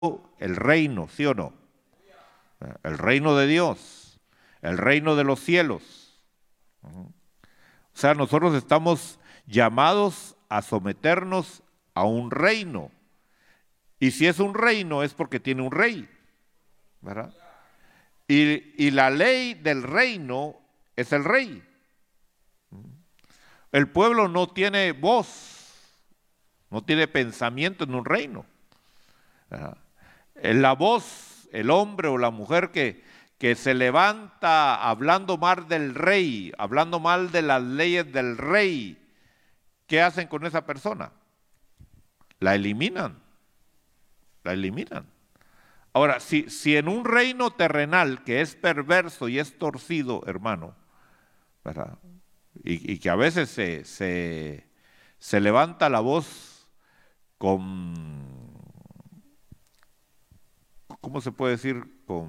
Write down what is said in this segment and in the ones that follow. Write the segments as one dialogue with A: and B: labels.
A: el reino, ¿sí o no? El reino de Dios, el reino de los cielos. O sea, nosotros estamos llamados a someternos a un reino. Y si es un reino es porque tiene un rey, ¿verdad? Y la ley del reino es el rey. El pueblo no tiene voz, no tiene pensamiento en un reino, ¿verdad? La voz, el hombre o la mujer que se levanta hablando mal del rey, hablando mal de las leyes del rey, ¿qué hacen con esa persona? La eliminan, la eliminan. Ahora, si en un reino terrenal que es perverso y es torcido, hermano, ¿verdad? Y que a veces se levanta la voz con, ¿cómo se puede decir?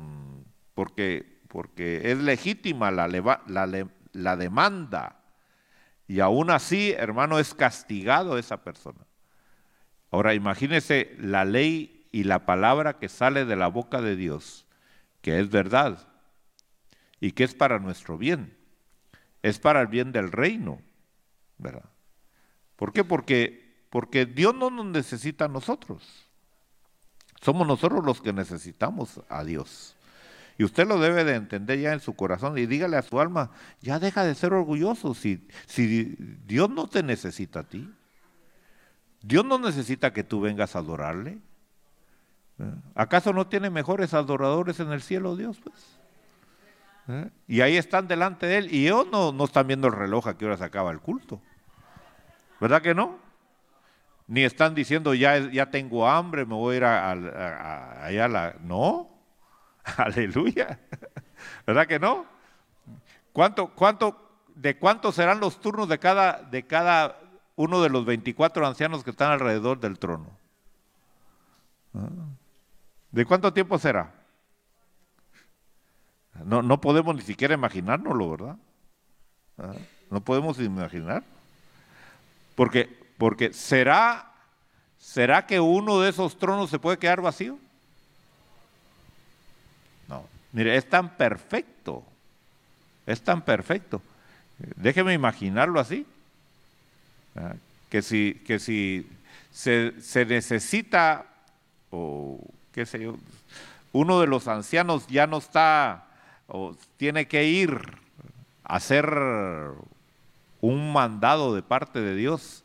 A: Porque es legítima la demanda, y aún así, hermano, es castigado esa persona. Ahora, imagínese la ley y la palabra que sale de la boca de Dios, que es verdad y que es para nuestro bien, es para el bien del reino, ¿verdad? ¿Por qué? Porque Dios no nos necesita a nosotros. Somos nosotros los que necesitamos a Dios. Y usted lo debe de entender ya en su corazón y dígale a su alma, ya deja de ser orgulloso si Dios no te necesita a ti. Dios no necesita que tú vengas a adorarle. ¿Acaso no tiene mejores adoradores en el cielo Dios, pues? Y ahí están delante de Él y ellos no están viendo el reloj a qué hora se acaba el culto. ¿Verdad que no? Ni están diciendo ya tengo hambre, me voy a ir allá a la... No, aleluya. ¿Verdad que no? ¿De cuántos serán los turnos de cada uno de los 24 ancianos que están alrededor del trono? ¿De cuánto tiempo será? No podemos ni siquiera imaginárnoslo, ¿verdad? No podemos imaginar. Porque ¿será que uno de esos tronos se puede quedar vacío? No. Mire, es tan perfecto. Es tan perfecto. Déjeme imaginarlo así. Que si se necesita, o qué sé yo, uno de los ancianos ya no está, o tiene que ir a hacer un mandado de parte de Dios,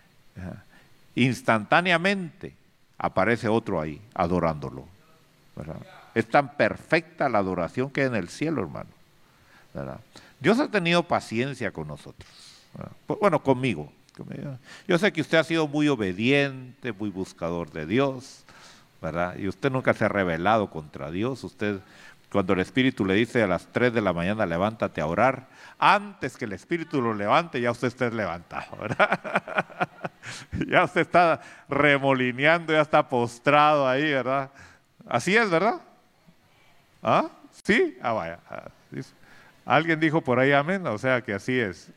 A: instantáneamente aparece otro ahí adorándolo, ¿verdad? Es tan perfecta la adoración que hay en el cielo, hermano, ¿verdad? Dios ha tenido paciencia con nosotros, ¿verdad? Bueno, conmigo. Yo sé que usted ha sido muy obediente, muy buscador de Dios, ¿verdad? Y usted nunca se ha rebelado contra Dios. Usted, cuando el Espíritu le dice a las 3 de la mañana, levántate a orar, antes que el Espíritu lo levante, ya usted está levantado, ¿verdad? Ya usted está remolineando, ya está postrado ahí, ¿verdad? Así es, ¿verdad? ¿Ah? ¿Sí? Ah, vaya. Alguien dijo por ahí amén, o sea que así es.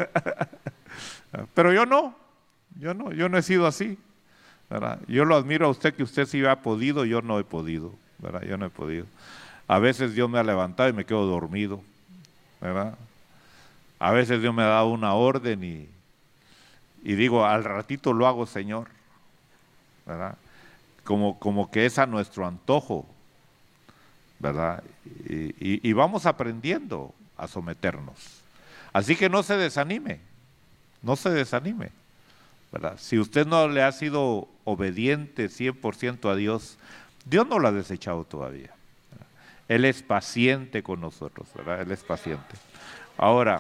A: Pero yo no he sido así, ¿verdad? Yo lo admiro a usted, que usted sí ha podido, yo no he podido, ¿verdad? Yo no he podido. A veces Dios me ha levantado y me quedo dormido, ¿verdad? A veces Dios me ha dado una orden y digo, al ratito lo hago, Señor, ¿verdad? Como que es a nuestro antojo, ¿verdad? Y vamos aprendiendo a someternos. Así que no se desanime, no se desanime, ¿verdad? Si usted no le ha sido obediente 100% a Dios, Dios no lo ha desechado todavía, ¿verdad? Él es paciente con nosotros, ¿verdad? Él es paciente. Ahora,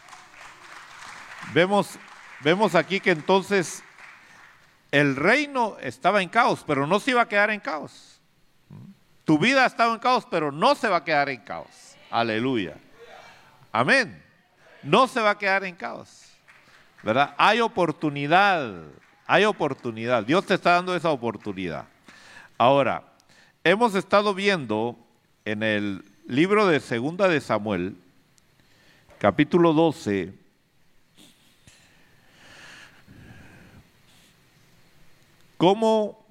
A: vemos aquí que entonces el reino estaba en caos, pero no se iba a quedar en caos. Tu vida ha estado en caos, pero no se va a quedar en caos. Aleluya. Amén. No se va a quedar en caos, ¿verdad? Hay oportunidad, hay oportunidad. Dios te está dando esa oportunidad. Ahora, hemos estado viendo en el libro de Segunda de Samuel, capítulo 12, cómo